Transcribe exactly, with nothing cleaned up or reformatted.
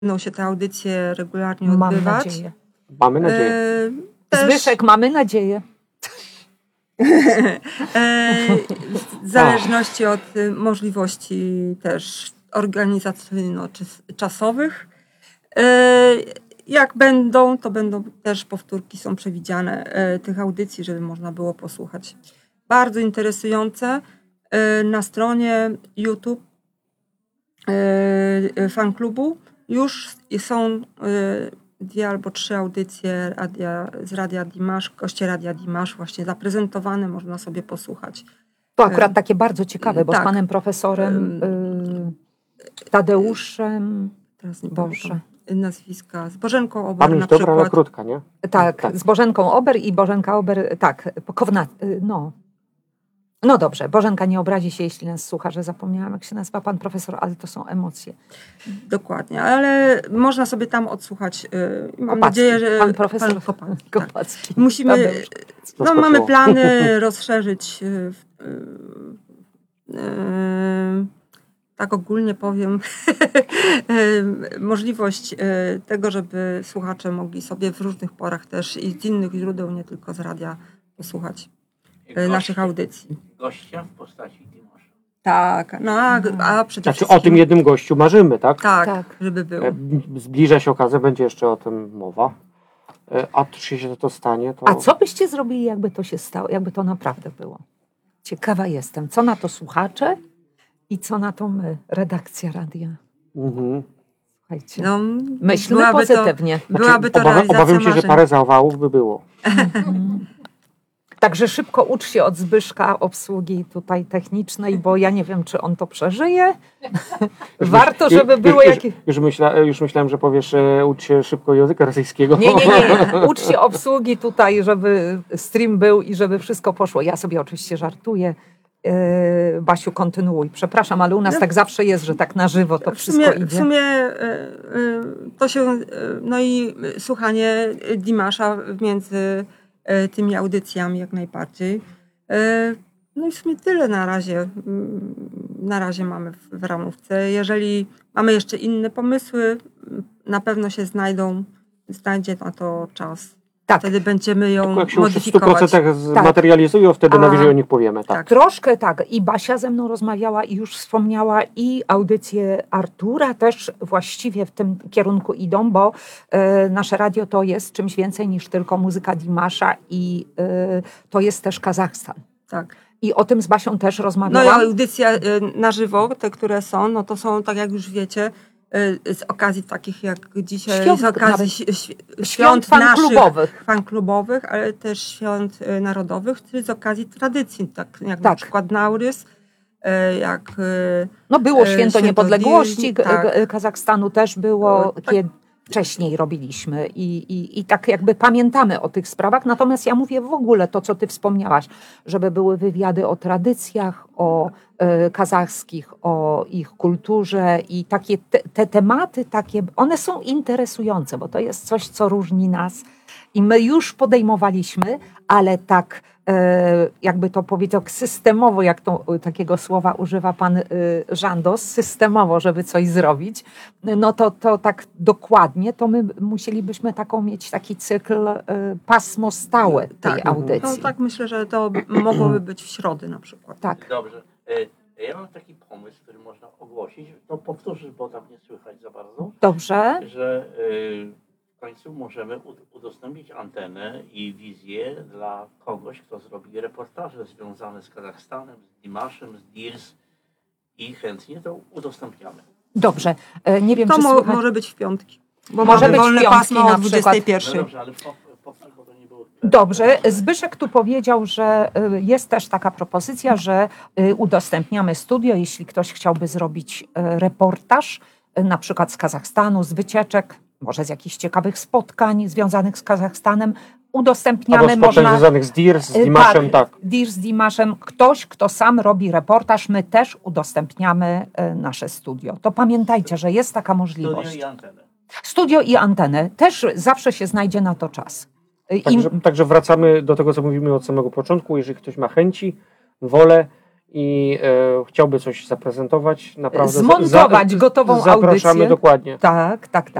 będą się te audycje regularnie Mamy odbywać. nadzieję. Mamy nadzieję. E, też, Zbyszek, mamy nadzieję. e, w zależności od możliwości też organizacyjno-czasowych. E, jak będą, to będą też powtórki, są przewidziane e, tych audycji, żeby można było posłuchać. Bardzo interesujące. E, na stronie YouTube e, fanklubu już są e, dwie albo trzy audycje radia, z Radia Dimash, goście Radia Dimash właśnie zaprezentowane, można sobie posłuchać. To akurat takie bardzo ciekawe, bo tak. z panem profesorem y, Tadeuszem, Teraz nie Boże. pamiętam nazwiska, z Bożenką Ober Pamięć na dobra, przykład. ale krótka, nie? Tak, Tak. z Bożenką Ober i Bożenka Ober, tak, Kowna, no. No dobrze, Bożenka nie obrazi się, jeśli nas słucha, że zapomniałam, jak się nazywa pan profesor, ale to są emocje. Dokładnie, ale można sobie tam odsłuchać. Yy, mam Kopacki. nadzieję, że Pan profesor pan Kopacki, tak. Kopacki. Musimy, Tadeusz. no, Zaskoczyło. mamy plany rozszerzyć, yy, yy, tak ogólnie powiem, yy, możliwość yy, tego, żeby słuchacze mogli sobie w różnych porach też i z innych źródeł, nie tylko z radia, posłuchać yy, naszych audycji. Gościa w postaci Dimasza. Tak, no a, a przede Znaczy wszystkim... o tym jednym gościu marzymy, tak? Tak, Tak. żeby było. E, Zbliża się okazja, będzie jeszcze o tym mowa. E, A czy się to stanie, to... A co byście zrobili, jakby to się stało, jakby to naprawdę było? Ciekawa jestem, co na to słuchacze i co na to my, redakcja radia. Mhm. Słuchajcie, No, myślmy byłaby pozytywnie. To, byłaby to Obawia- realizacja Obawiam się, że marzeń. parę zawałów by było. Także szybko ucz się od Zbyszka obsługi tutaj technicznej, bo ja nie wiem, czy on to przeżyje. Warto, żeby Już- było już, jakieś... już, myśla, już myślałem, że powiesz, e, ucz się szybko języka rosyjskiego. Nie, nie, nie. Ucz się obsługi tutaj, żeby stream był i żeby wszystko poszło. Ja sobie oczywiście żartuję. Yy, Basiu, kontynuuj. Przepraszam, ale u nas No. tak zawsze jest, że tak na żywo to W wszystko sumie, idzie. w sumie y, y, to się, y, no i słuchanie Dimasza między y, tymi audycjami jak najbardziej. Y, no i w sumie tyle na razie, y, na razie mamy w, w ramówce. Jeżeli mamy jeszcze inne pomysły, y, na pewno się znajdą, znajdzie na to czas. Tak. Wtedy będziemy ją Jak się już w stu modyfikować. procentach zmaterializują, wtedy A- najwyżej o nich powiemy. Tak. Tak. Troszkę tak. I Basia ze mną rozmawiała i już wspomniała i audycje Artura też właściwie w tym kierunku idą, bo e, nasze radio to jest czymś więcej niż tylko muzyka Dimasza i e, to jest też Kazachstan. Tak. I o tym z Basią też No i rozmawiałam. audycje y, na żywo, te, które są, no to są, tak jak już wiecie, y, z okazji takich jak dzisiaj, Świąt z okazji nawet. ś- ś- Świąt świąt fanklubowych. naszych fanklubowych, ale też świąt y, narodowych, czy z okazji tradycji, tak jak Tak. na przykład Naurys, y, jak... y, No było e, święto święto niepodległości, Dni, K- tak. K- Kazachstanu też było, O, tak. kiedy wcześniej robiliśmy I, i, i tak jakby pamiętamy o tych sprawach. Natomiast ja mówię w ogóle to, co ty wspomniałaś, żeby były wywiady o tradycjach, o e, kazachskich, o ich kulturze i takie te, te tematy, takie, one są interesujące, bo to jest coś, co różni nas i my już podejmowaliśmy, ale tak e, jakby to powiedział systemowo, jak to takiego słowa używa pan e, Żandos, systemowo, żeby coś zrobić, no to, to tak dokładnie, to my musielibyśmy taką mieć taki cykl, e, pasmo stałe tej Tak. audycji. No tak myślę, że to mogłoby być w środę na przykład. Tak. Dobrze. E, Ja mam taki pomysł, który można ogłosić. To powtórzysz, bo tam nie słychać za bardzo. Dobrze. Że e, w końcu możemy ud- udostępnić antenę i wizję dla kogoś, kto zrobi reportaże związane z Kazachstanem, z Dimaszem, z Dirs i chętnie to udostępniamy. Dobrze. E, Nie wiem, To czy mo- słychać. może być w piątki. Bo Może mamy być wolne piątki pasmo na o dwudziestej No pierwszej. dobrze, ale po- powtórz, bo to nie było... Dobrze. Zbyszek tu powiedział, że y, jest też taka propozycja, że y, udostępniamy studio, jeśli ktoś chciałby zrobić y, reportaż, y, na przykład z Kazachstanu, z wycieczek, może z jakichś ciekawych spotkań związanych z Kazachstanem, udostępniamy. Albo spotkań związanych z Dirs, z Y, Dimaszem, tak. Dir z Dimaszem. Ktoś, kto sam robi reportaż, my też udostępniamy y, nasze studio. To pamiętajcie, że jest taka możliwość. Studio i antenę. Studio i antenę. Też zawsze się znajdzie na to czas. Y, i- Także, także wracamy do tego, co mówimy od samego początku. Jeżeli ktoś ma chęci, wolę i e, chciałby coś zaprezentować, naprawdę za- Zmontować gotową zapraszamy audycję. dokładnie. Tak, tak, tak.